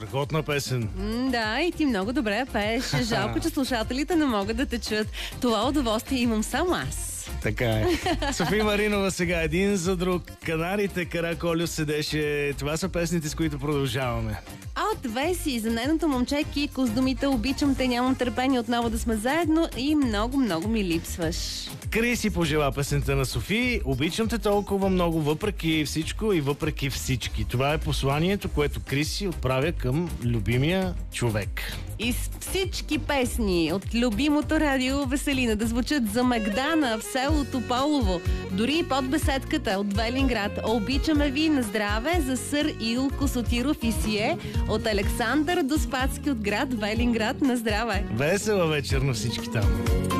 Страхотна песен. Да, и ти много добре пееш. Жалко, че слушателите не могат да те чуят. Това удоволствие имам само аз. Така е. Софи Маринова сега един за друг. Канарите, Караколю седеше. Това са песните, с които продължаваме. А от Веси за нейното момче Кико с думите "Обичам те, нямам търпение отново да сме заедно" и много, много ми липсваш. Криси пожела песента на Софи. Обичам те толкова много, въпреки всичко и въпреки всички. Това е посланието, което Криси отправя към любимия човек. И с всички песни от любимото радио Веселина да звучат за Магдана в село Тополово, дори и под беседката от Велинград. Обичаме ви, на здраве, за сър Илко Сотиров и Сие, от Александър до Спаски от град Велинград, на здраве. Весела вечер на всички там.